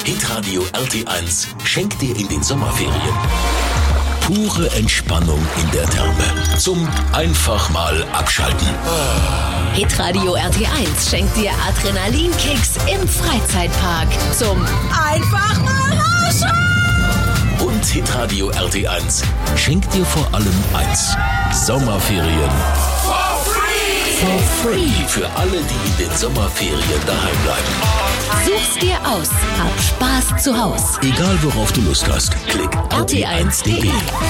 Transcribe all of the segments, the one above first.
Hitradio RT1 schenkt dir in den Sommerferien pure Entspannung in der Therme. Zum einfach mal abschalten. Hitradio RT1 schenkt dir Adrenalinkicks im Freizeitpark. Zum einfach mal rausschauen. Und Hitradio RT1 schenkt dir vor allem eins: Sommerferien for free für alle, die in den Sommerferien daheim bleiben. Such's dir aus. Hab Spaß zu Haus. Egal worauf du Lust hast, klick rt1.de.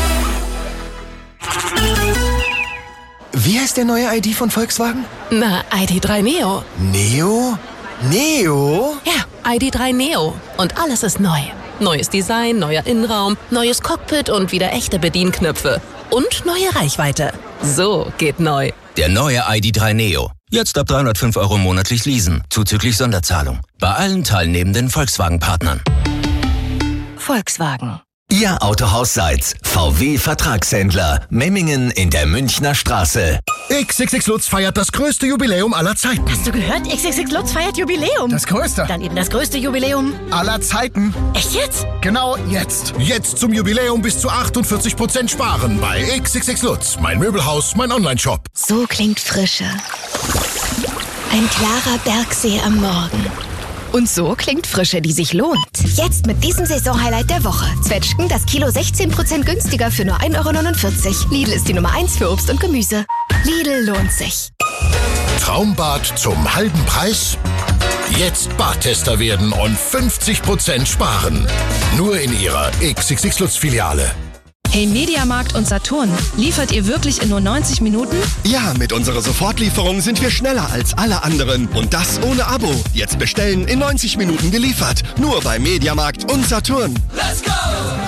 Wie heißt der neue ID von Volkswagen? Na, ID.3 Neo. Neo? Neo? Ja, ID.3 Neo. Und alles ist neu. Neues Design, neuer Innenraum, neues Cockpit und wieder echte Bedienknöpfe. Und neue Reichweite. So geht neu. Der neue ID.3 Neo. Jetzt ab 305 € monatlich leasen, zuzüglich Sonderzahlung. Bei allen teilnehmenden Volkswagen-Partnern. Volkswagen. Ihr Autohaus Seitz, VW-Vertragshändler, Memmingen in der Münchner Straße. XXX Lutz feiert das größte Jubiläum aller Zeiten. Hast du gehört? XXX Lutz feiert Jubiläum. Das größte. Dann eben das größte Jubiläum aller Zeiten. Echt jetzt? Genau jetzt. Jetzt zum Jubiläum bis zu 48% sparen bei XXX Lutz. Mein Möbelhaus, mein Onlineshop. So klingt Frische. Ein klarer Bergsee am Morgen. Und so klingt Frische, die sich lohnt. Jetzt mit diesem Saisonhighlight der Woche. Zwetschgen das Kilo 16% günstiger für nur 1,49 €. Lidl ist die Nummer 1 für Obst und Gemüse. Lidl lohnt sich. Traumbad zum halben Preis? Jetzt Badtester werden und 50% sparen. Nur in Ihrer XXX Lutz Filiale. Hey Mediamarkt und Saturn, liefert ihr wirklich in nur 90 Minuten? Ja, mit unserer Sofortlieferung sind wir schneller als alle anderen. Und das ohne Abo. Jetzt bestellen, in 90 Minuten geliefert. Nur bei Mediamarkt und Saturn. Let's go!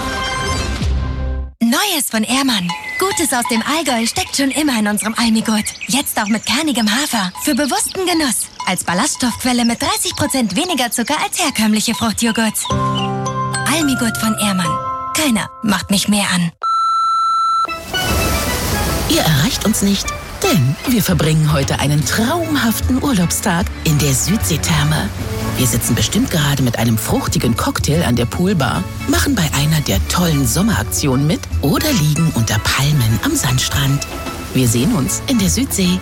Neues von Ehrmann. Gutes aus dem Allgäu steckt schon immer in unserem Almigurt. Jetzt auch mit kernigem Hafer. Für bewussten Genuss. Als Ballaststoffquelle mit 30% weniger Zucker als herkömmliche Fruchtjoghurt. Almigurt von Ehrmann. Keiner macht mich mehr an. Ihr erreicht uns nicht, denn wir verbringen heute einen traumhaften Urlaubstag in der Südseetherme. Wir sitzen bestimmt gerade mit einem fruchtigen Cocktail an der Poolbar, machen bei einer der tollen Sommeraktionen mit oder liegen unter Palmen am Sandstrand. Wir sehen uns in der Südsee.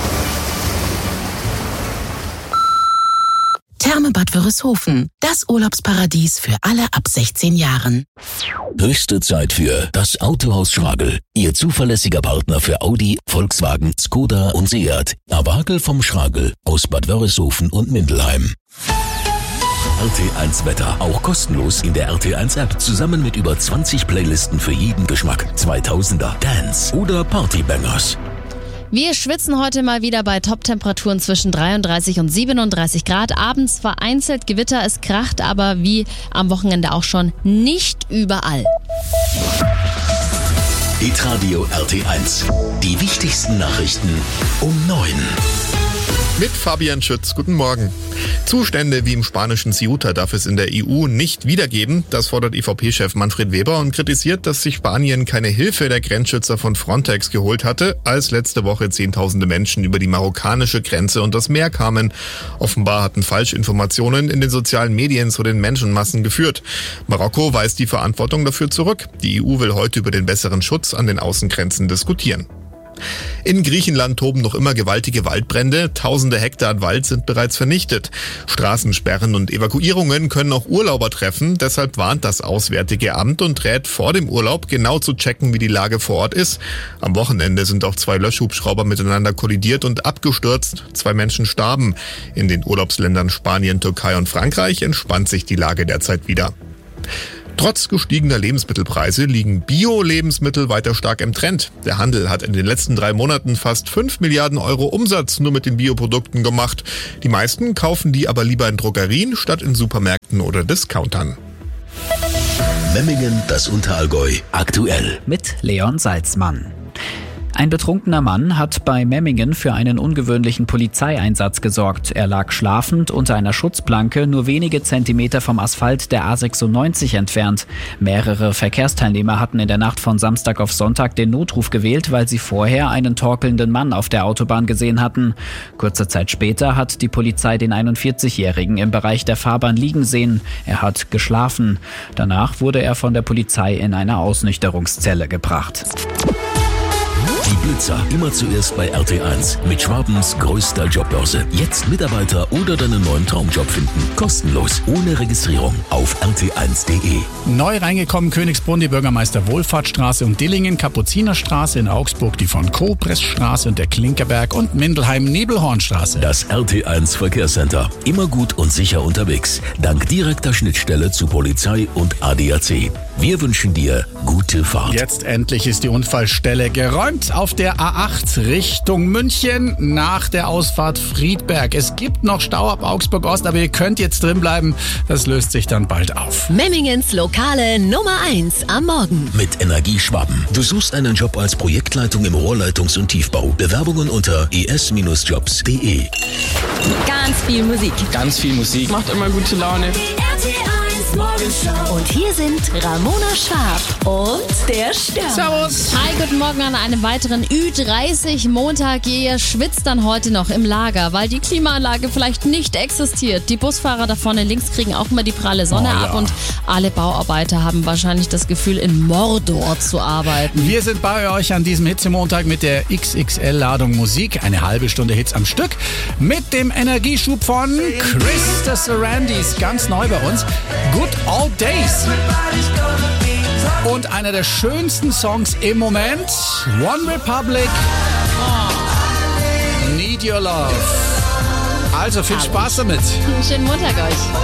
Therme Bad Wörishofen, das Urlaubsparadies für alle ab 16 Jahren. Höchste Zeit für das Autohaus Schragel. Ihr zuverlässiger Partner für Audi, Volkswagen, Skoda und Seat. Awagel vom Schragel aus Bad Wörishofen und Mindelheim. RT1 Wetter, auch kostenlos in der RT1 App, zusammen mit über 20 Playlisten für jeden Geschmack. 2000er, Dance oder Partybangers. Wir schwitzen heute mal wieder bei Top-Temperaturen zwischen 33 und 37 Grad. Abends vereinzelt Gewitter, es kracht aber wie am Wochenende auch schon nicht überall. Hitradio RT1. Die wichtigsten Nachrichten um 9. Mit Fabian Schütz, guten Morgen. Zustände wie im spanischen Ceuta darf es in der EU nicht wiedergeben. Das fordert EVP-Chef Manfred Weber und kritisiert, dass sich Spanien keine Hilfe der Grenzschützer von Frontex geholt hatte, als letzte Woche Zehntausende Menschen über die marokkanische Grenze und das Meer kamen. Offenbar hatten Falschinformationen in den sozialen Medien zu den Menschenmassen geführt. Marokko weist die Verantwortung dafür zurück. Die EU will heute über den besseren Schutz an den Außengrenzen diskutieren. In Griechenland toben noch immer gewaltige Waldbrände. Tausende Hektar an Wald sind bereits vernichtet. Straßensperren und Evakuierungen können auch Urlauber treffen. Deshalb warnt das Auswärtige Amt und rät vor dem Urlaub genau zu checken, wie die Lage vor Ort ist. Am Wochenende sind auch 2 Löschhubschrauber miteinander kollidiert und abgestürzt. 2 Menschen starben. In den Urlaubsländern Spanien, Türkei und Frankreich entspannt sich die Lage derzeit wieder. Trotz gestiegener Lebensmittelpreise liegen Bio-Lebensmittel weiter stark im Trend. Der Handel hat in den letzten 3 Monaten fast 5 Milliarden € Umsatz nur mit den Bioprodukten gemacht. Die meisten kaufen die aber lieber in Drogerien statt in Supermärkten oder Discountern. Memmingen, das Unterallgäu, aktuell. Mit Leon Salzmann. Ein betrunkener Mann hat bei Memmingen für einen ungewöhnlichen Polizeieinsatz gesorgt. Er lag schlafend unter einer Schutzplanke, nur wenige Zentimeter vom Asphalt der A96 entfernt. Mehrere Verkehrsteilnehmer hatten in der Nacht von Samstag auf Sonntag den Notruf gewählt, weil sie vorher einen torkelnden Mann auf der Autobahn gesehen hatten. Kurze Zeit später hat die Polizei den 41-Jährigen im Bereich der Fahrbahn liegen sehen. Er hat geschlafen. Danach wurde er von der Polizei in eine Ausnüchterungszelle gebracht. Die Blitzer immer zuerst bei RT1 mit Schwabens größter Jobbörse. Jetzt Mitarbeiter oder deinen neuen Traumjob finden. Kostenlos, ohne Registrierung auf rt1.de. Neu reingekommen Königsbrunn, die Bürgermeister Wohlfahrtsstraße und Dillingen, Kapuzinerstraße in Augsburg, die von Kopressstraße und der Klinkerberg und Mindelheim-Nebelhornstraße. Das RT1 Verkehrscenter. Immer gut und sicher unterwegs. Dank direkter Schnittstelle zu Polizei und ADAC. Wir wünschen dir gute Fahrt. Jetzt endlich ist die Unfallstelle geräumt auf der A8 Richtung München nach der Ausfahrt Friedberg. Es gibt noch Stau ab Augsburg Ost, aber ihr könnt jetzt drin bleiben. Das löst sich dann bald auf. Memmingens lokale Nummer 1 am Morgen. Mit Energie Schwaben. Du suchst einen Job als Projektleitung im Rohrleitungs- und Tiefbau. Bewerbungen unter es-jobs.de. Ganz viel Musik. Ganz viel Musik. Macht immer gute Laune. Und hier sind Ramona Schwab und der Stern. Servus. Hi, guten Morgen an einem weiteren Ü30 Montag. Ihr schwitzt dann heute noch im Lager, weil die Klimaanlage vielleicht nicht existiert. Die Busfahrer da vorne links kriegen auch immer die pralle Sonne ab und alle Bauarbeiter haben wahrscheinlich das Gefühl, in Mordor zu arbeiten. Wir sind bei euch an diesem Hitzemontag mit der XXL-Ladung Musik. Eine halbe Stunde Hits am Stück mit dem Energieschub von Chris the Sarandis. Ganz neu bei uns. Good Old Days. Und einer der schönsten Songs im Moment, One Republic, Need Your Love. Also viel Spaß damit. Schönen Montag euch.